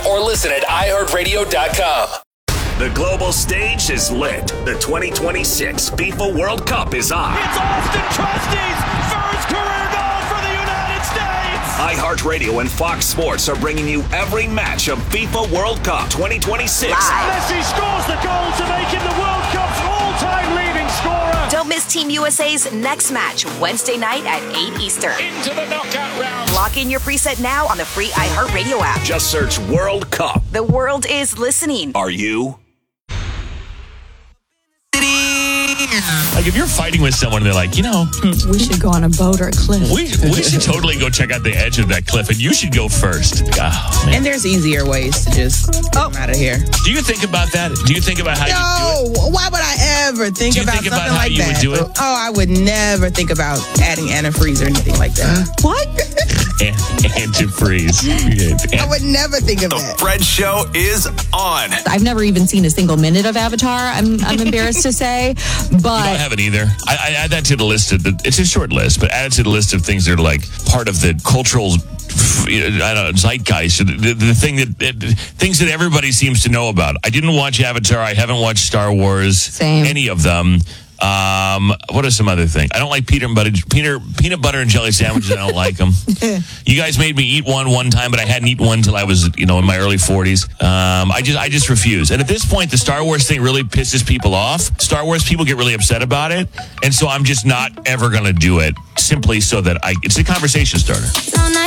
or listen at iHeartRadio.com. The global stage is lit. The 2026 FIFA World Cup is on. It's Austin Trusty's first career goal for the United States. iHeartRadio and Fox Sports are bringing you every match of FIFA World Cup 2026. Messi scores the goal to make him the World Cup's all-time leading scorer. Don't miss Team USA's next match, Wednesday night at 8 Eastern. Into the knockout round. Lock in your preset now on the free iHeartRadio app. Just search World Cup. The world is listening. Are you? Like, if you're fighting with someone and they're like, we should go on a boat or a cliff. we should totally go check out the edge of that cliff, and you should go first. Oh, man. And there's easier ways to just get them out of here. Do you think about that? Do you think about how you do it? No, why would I ever think Do you about think about something how like you that? would do it? Oh, I would never think about adding antifreeze or anything like that. What? Antifreeze. I would never think of The that. Fred Show is on. I've never even seen a single minute of Avatar, I'm embarrassed to say. I But haven't either. I add that to the list. It's a short list, but add it to the list of things that are like part of the cultural, zeitgeist. The thing things that everybody seems to know about. I didn't watch Avatar. I haven't watched Star Wars. Same. Any of them. What are some other things? I don't like peanut butter and jelly sandwiches. I don't like them. You guys made me eat one time, but I hadn't eaten one until I was, in my early 40s. I just refuse. And at this point, the Star Wars thing really pisses people off. Star Wars people get really upset about it, and so I'm just not ever going to do it. Simply so that it's a conversation starter.